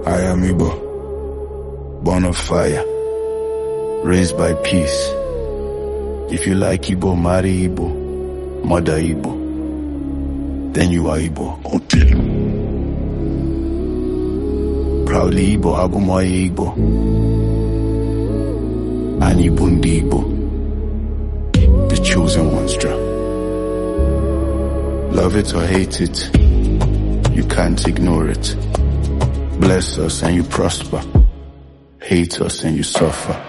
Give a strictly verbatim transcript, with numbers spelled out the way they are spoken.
I am Igbo, born of fire, raised by peace. If you like Igbo, marry Igbo, mother Igbo, then you are Igbo. Until proudly Igbo, Agumoye Igbo, and Igbo ndi Igbo, the chosen ones draw. Love it or hate it, you can't ignore it. Bless us and you prosper, hate us and you suffer.